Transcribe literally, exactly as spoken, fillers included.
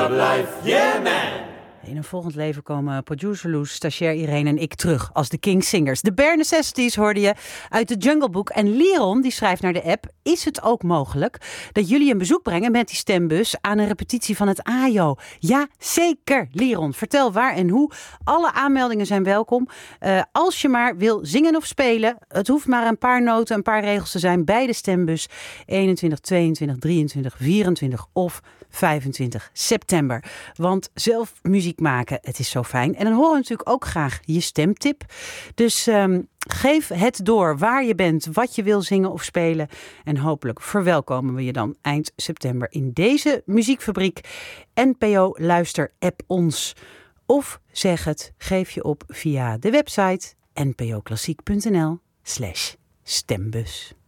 of life, yeah man. In een volgend leven komen producer Loes, stagiair Irene en ik terug als de King Singers. De Bare Necessities hoorde je uit de Jungle Book. En Liron die schrijft naar de app: is het ook mogelijk dat jullie een bezoek brengen met die stembus aan een repetitie van het A J O? Ja, zeker, Liron. Vertel waar en hoe. Alle aanmeldingen zijn welkom. Uh, als je maar wil zingen of spelen, het hoeft maar een paar noten, een paar regels te zijn bij de stembus. eenentwintig, tweeëntwintig, drieëntwintig, vierentwintig of vijfentwintig september. Want zelf muziek maken, het is zo fijn. En dan horen we natuurlijk ook graag je stemtip. Dus um, geef het door waar je bent, wat je wil zingen of spelen. En hopelijk verwelkomen we je dan eind september in deze muziekfabriek. N P O Luister app ons. Of zeg het, geef je op via de website npoklassiek.nl slash stembus.